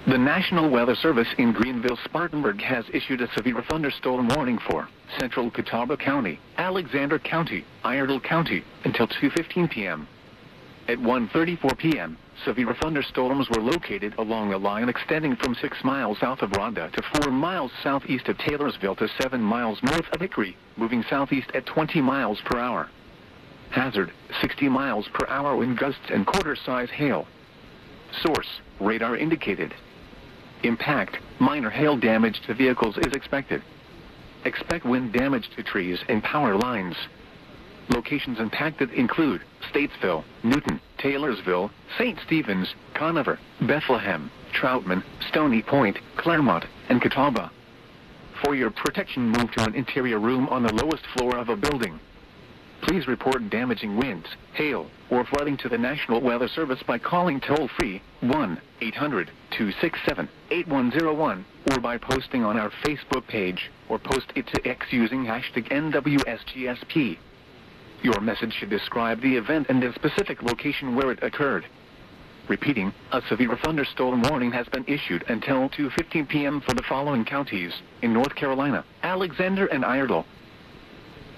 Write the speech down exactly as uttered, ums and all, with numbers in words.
The National Weather Service in Greenville-Spartanburg has issued a severe thunderstorm warning for central Catawba County, Alexander County, Iredell County, until two fifteen p m At one thirty-four p m, severe thunderstorms were located along a line extending from six miles south of Rhonda to four miles southeast of Taylorsville to seven miles north of Hickory, moving southeast at twenty miles per hour. Hazard, sixty miles per hour wind gusts and quarter-size hail. Source, radar indicated. Impact, minor hail damage to vehicles is expected. Expect wind damage to trees and power lines. Locations impacted include Statesville, Newton, Taylorsville, Saint Stephen's, Conover, Bethlehem, Troutman, Stony Point, Claremont, and Catawba. For your protection, move to an interior room on the lowest floor of a building. Please report damaging winds, hail, or flooding to the National Weather Service by calling toll-free one eight hundred, two six seven, eight one zero one or by posting on our Facebook page, or post it to X using hashtag N W S G S P. Your message should describe the event and the specific location where it occurred. Repeating, a severe thunderstorm warning has been issued until two fifteen p m for the following counties in North Carolina: Alexander and Iredell,